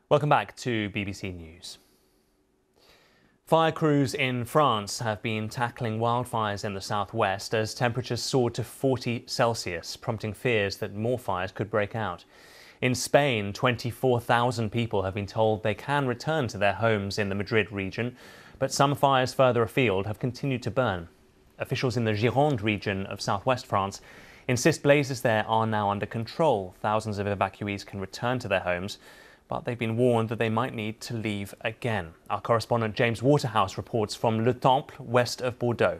Welcome back to BBC News. Fire crews in France have been tackling wildfires in the southwest as temperatures soared to 40 Celsius, prompting fears that more fires could break out. In Spain, 24,000 people have been told they can return to their homes in the Madrid region, but some fires further afield have continued to burn. Officials in the Gironde region of southwest France insist blazes there are now under control. Thousands of evacuees can return to their homes, but they've been warned that they might need to leave again. Our correspondent James Waterhouse reports from Le Temple, west of Bordeaux.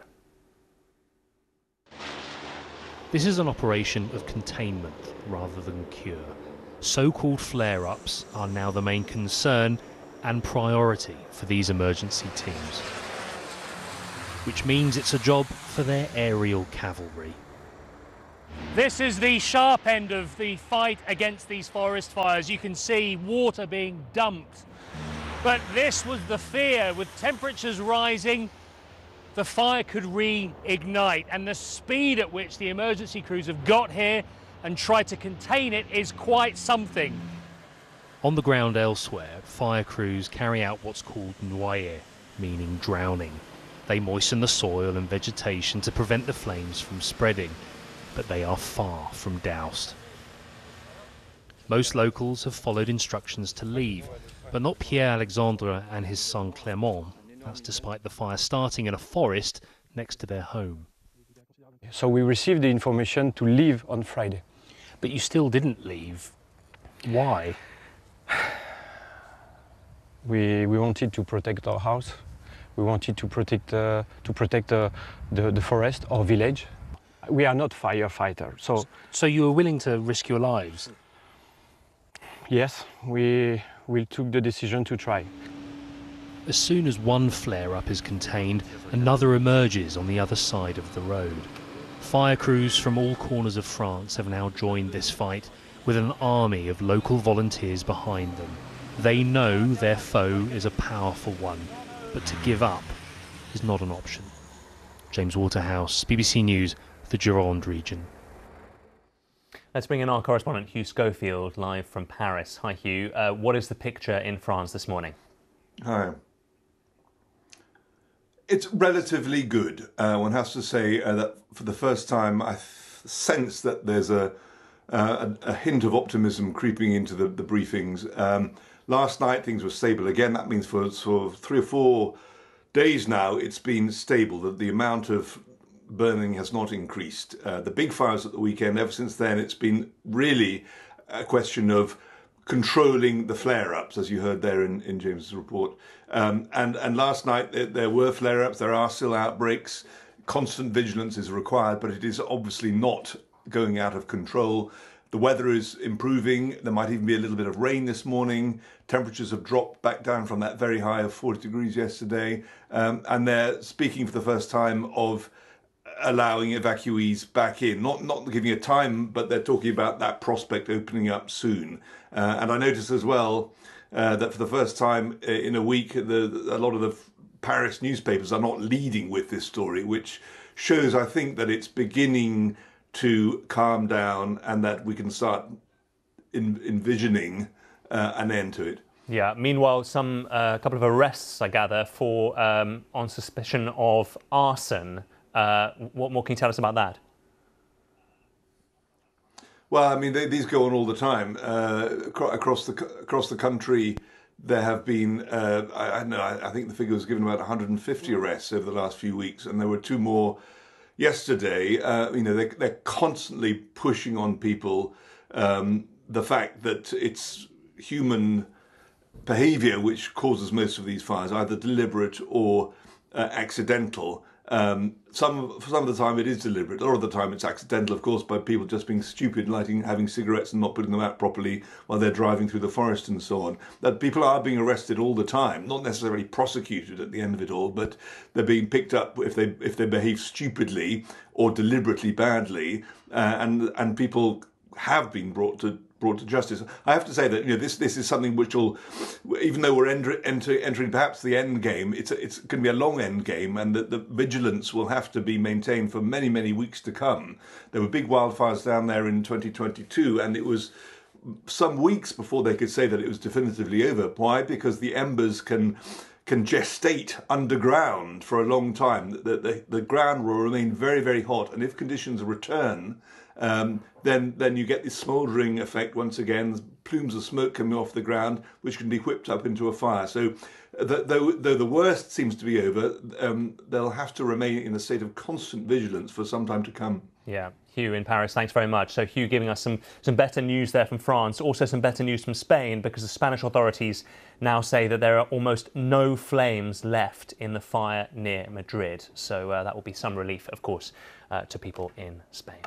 This is an operation of containment rather than cure. So-called flare-ups are now the main concern and priority for these emergency teams, which means it's a job for their aerial cavalry. This is the sharp end of the fight against these forest fires. You can see water being dumped. But this was the fear. With temperatures rising, the fire could reignite. And the speed at which the emergency crews have got here and tried to contain it is quite something. On the ground elsewhere, fire crews carry out what's called noyer, meaning drowning. They moisten the soil and vegetation to prevent the flames from spreading, but they are far from doused. Most locals have followed instructions to leave, but not Pierre Alexandre and his son Clément. That's despite the fire starting in a forest next to their home. So we received the information to leave on Friday. But you still didn't leave. Why? We wanted to protect our house. We wanted to protect the forest, our village. We are not firefighters, so you were willing to risk your lives? Yes, we took the decision to try. As soon as one flare-up is contained, another emerges on the other side of the road. Fire crews from all corners of France have now joined this fight, with an army of local volunteers behind them. They know their foe is a powerful one, but to give up is not an option. James Waterhouse, BBC News, the Gironde region. Let's bring in our correspondent Hugh Schofield live from Paris. Hi Hugh, what is the picture in France this morning? Hi. It's relatively good. One has to say that for the first time I sense that there's a hint of optimism creeping into the briefings. Last night things were stable again. That means for 3 or 4 days now it's been stable, that the amount of burning has not increased. The big fires at the weekend, ever since then, it's been really a question of controlling the flare-ups, as you heard there in James's report. And last night there were flare-ups, there are still outbreaks. Constant vigilance is required, but it is obviously not going out of control. The weather is improving. There might even be a little bit of rain this morning. Temperatures have dropped back down from that very high of 40 degrees yesterday. And they're speaking for the first time of allowing evacuees back in, not giving a time, but they're talking about that prospect opening up soon. And I noticed as well that for the first time in a week, a lot of the Paris newspapers are not leading with this story, which shows, I think, that it's beginning to calm down and that we can start envisioning an end to it. Yeah. Meanwhile, a couple of arrests, I gather, for on suspicion of arson. What more can you tell us about that? Well, I mean, these go on all the time across the country. There have been, I think the figure was given about 150 arrests over the last few weeks, and there were 2 more yesterday. They're constantly pushing on people the fact that it's human behaviour which causes most of these fires, either deliberate or accidental. Some of the time it is deliberate. A lot of the time it's accidental, of course, by people just being stupid, having cigarettes and not putting them out properly while they're driving through the forest and so on. That people are being arrested all the time, not necessarily prosecuted at the end of it all, but they're being picked up if they behave stupidly or deliberately badly, and people have been brought to justice. I have to say that this is something which will, even though we're entering perhaps the end game, it's going to be a long end game, and that the vigilance will have to be maintained for many weeks to come. There were big wildfires down there in 2022, and it was some weeks before they could say that it was definitively over. Why? Because the embers can gestate underground for a long time. The ground will remain very, very hot, and if conditions return, then you get this smouldering effect once again, plumes of smoke coming off the ground, which can be whipped up into a fire. So though the worst seems to be over, they'll have to remain in a state of constant vigilance for some time to come. Yeah, Hugh in Paris, thanks very much. So Hugh giving us some better news there from France, also some better news from Spain, because the Spanish authorities now say that there are almost no flames left in the fire near Madrid. So that will be some relief, of course, to people in Spain.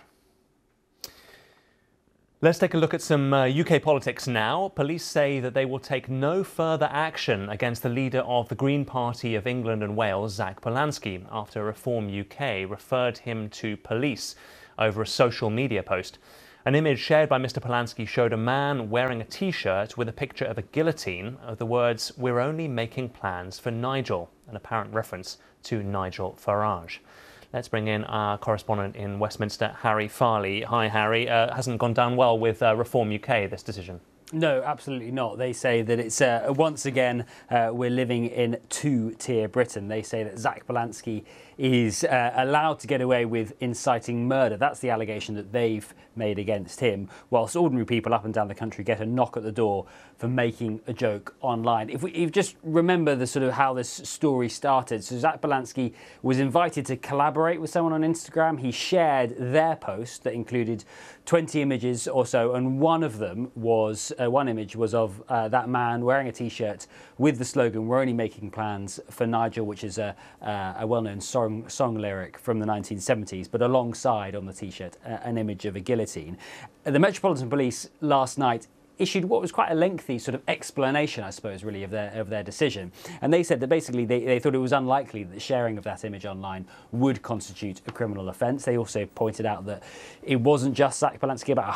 Let's take a look at some UK politics now. Police say that they will take no further action against the leader of the Green Party of England and Wales, Zach Polanski, after Reform UK referred him to police over a social media post. An image shared by Mr. Polanski showed a man wearing a T-shirt with a picture of a guillotine of the words, "We're only making plans for Nigel," an apparent reference to Nigel Farage. Let's bring in our correspondent in Westminster, Harry Farley. Hi, Harry. Hasn't gone down well with Reform UK, this decision. No, absolutely not. They say that it's once again we're living in two-tier Britain. They say that Zach Polanski is allowed to get away with inciting murder. That's the allegation that they've made against him, whilst ordinary people up and down the country get a knock at the door for making a joke online. If you just remember the sort of how this story started. So Zach Polanski was invited to collaborate with someone on Instagram. He shared their post that included 20 images or so, and one of them was one image was of that man wearing a T-shirt with the slogan, "We're only making plans for Nigel," which is a well-known song lyric from the 1970s, but alongside on the T-shirt an image of a guillotine. The Metropolitan Police last night issued what was quite a lengthy sort of explanation, I suppose, really, of their decision. And they said that basically they thought it was unlikely that the sharing of that image online would constitute a criminal offence. They also pointed out that it wasn't just Zach Polanski, about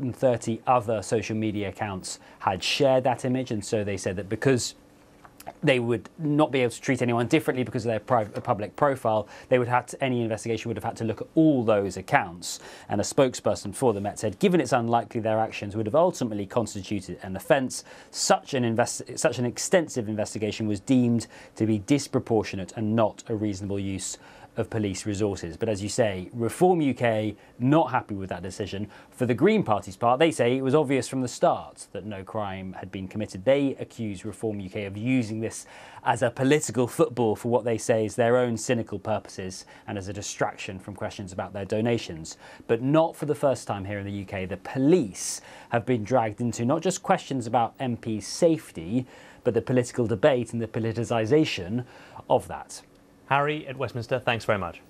130 other social media accounts had shared that image. And so they said that because they would not be able to treat anyone differently because of their public profile, they would have to, any investigation would have had to look at all those accounts. And a spokesperson for the Met said, given it's unlikely their actions would have ultimately constituted an offence, such an extensive investigation was deemed to be disproportionate and not a reasonable use of police resources. But as you say, Reform UK not happy with that decision. For the Green Party's part, they say it was obvious from the start that no crime had been committed. They accuse Reform UK of using this as a political football for what they say is their own cynical purposes and as a distraction from questions about their donations. But not for the first time here in the UK. The police have been dragged into not just questions about MPs' safety, but the political debate and the politicisation of that. Harry at Westminster, thanks very much.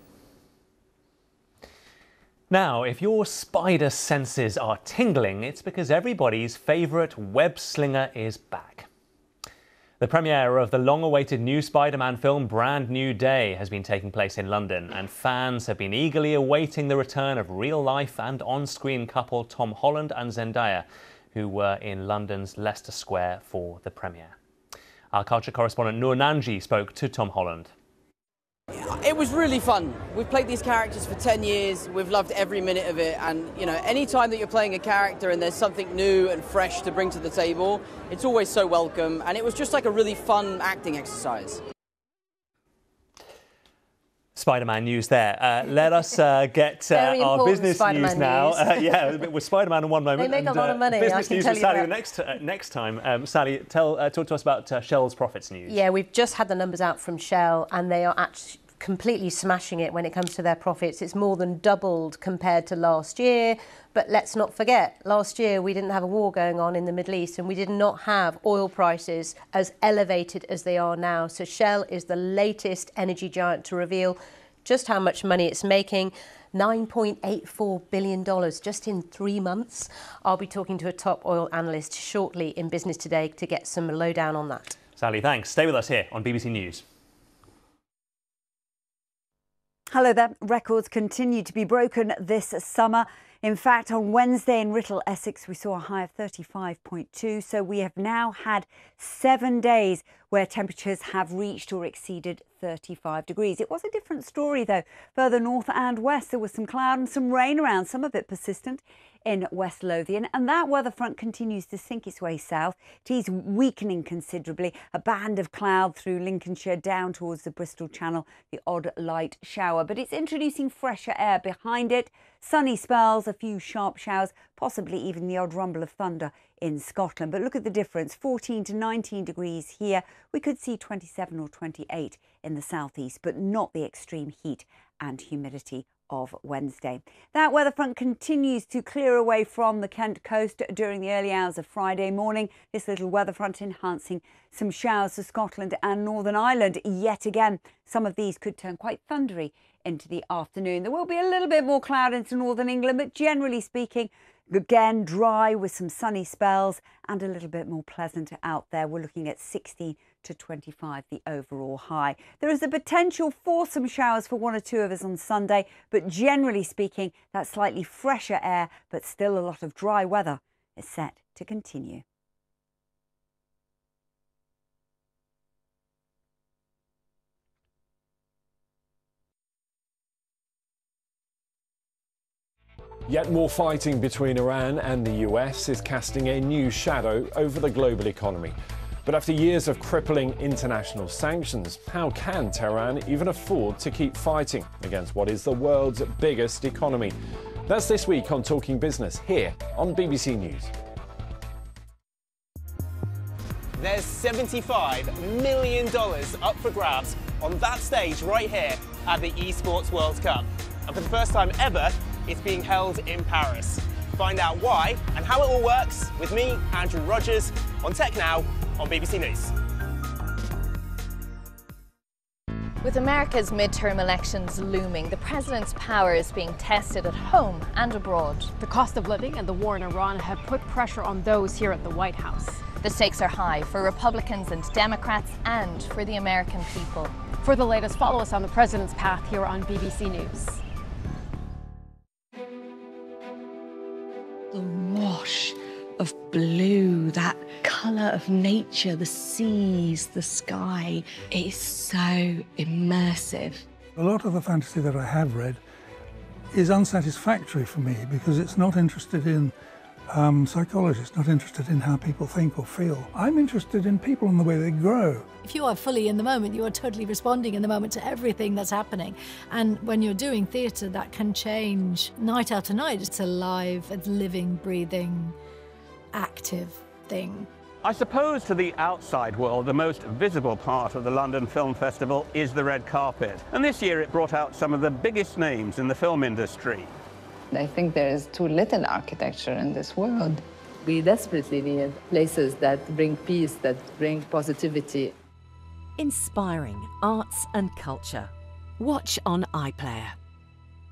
Now, if your spider senses are tingling, it's because everybody's favourite web slinger is back. The premiere of the long-awaited new Spider-Man film Brand New Day has been taking place in London, and fans have been eagerly awaiting the return of real-life and on-screen couple Tom Holland and Zendaya, who were in London's Leicester Square for the premiere. Our culture correspondent Noor Nanji spoke to Tom Holland. It was really fun. We've played these characters for 10 years. We've loved every minute of it. And, you know, any time that you're playing a character and there's something new and fresh to bring to the table, it's always so welcome. And it was just like a really fun acting exercise. Spider-Man news there. Let us get our business news now. Yeah, with Spider-Man in one moment. They make a lot of money. Business news with Sally the next time. Sally, talk to us about Shell's profits news. Yeah, we've just had the numbers out from Shell, and they are actually completely smashing it when it comes to their profits. It's more than doubled compared to last year. But let's not forget, last year we didn't have a war going on in the Middle East, and we did not have oil prices as elevated as they are now. So Shell is the latest energy giant to reveal just how much money it's making. $9.84 billion just in 3 months. I'll be talking to a top oil analyst shortly in Business Today to get some lowdown on that. Sally, thanks. Stay with us here on BBC News. Hello there. Records continue to be broken this summer. In fact, on Wednesday in Writtle, Essex, we saw a high of 35.2. So we have now had 7 days where temperatures have reached or exceeded 35 degrees. It was a different story, though. Further north and west, there was some cloud and some rain around, some of it persistent in West Lothian, and that weather front continues to sink its way south. It is weakening considerably. A band of cloud through Lincolnshire down towards the Bristol Channel, the odd light shower, but it's introducing fresher air behind it. Sunny spells, a few sharp showers, possibly even the odd rumble of thunder in Scotland. But look at the difference, 14 to 19 degrees here. We could see 27 or 28 in the southeast, but not the extreme heat and humidity of Wednesday. That weather front continues to clear away from the Kent coast during the early hours of Friday morning. This little weather front enhancing some showers for Scotland and Northern Ireland yet again. Some of these could turn quite thundery into the afternoon. There will be a little bit more cloud into Northern England, but generally speaking, again dry with some sunny spells and a little bit more pleasant out there. We're looking at 16 to 25, the overall high. There is a potential for some showers for one or two of us on Sunday, but generally speaking, that slightly fresher air, but still a lot of dry weather is set to continue. Yet more fighting between Iran and the US is casting a new shadow over the global economy. But after years of crippling international sanctions, how can Tehran even afford to keep fighting against what is the world's biggest economy? That's this week on Talking Business here on BBC News. There's $75 million up for grabs on that stage right here at the Esports World Cup. And for the first time ever, it's being held in Paris. Find out why and how it all works with me, Andrew Rogers, on Tech Now on BBC News. With America's midterm elections looming, the president's power is being tested at home and abroad. The cost of living and the war in Iran have put pressure on those here at the White House. The stakes are high for Republicans and Democrats and for the American people. For the latest, follow us on the president's path here on BBC News. The wash of blue, that colour of nature, the seas, the sky, it is so immersive. A lot of the fantasy that I have read is unsatisfactory for me because it's not interested in psychology, it's not interested in how people think or feel. I'm interested in people and the way they grow. If you are fully in the moment, you are totally responding in the moment to everything that's happening. And when you're doing theatre, that can change night after night. It's a live, it's living, breathing, active thing. I suppose to the outside world, the most visible part of the London Film Festival is the red carpet. And this year it brought out some of the biggest names in the film industry. I think there is too little architecture in this world. We desperately need places that bring peace, that bring positivity. Inspiring arts and culture. Watch on iPlayer.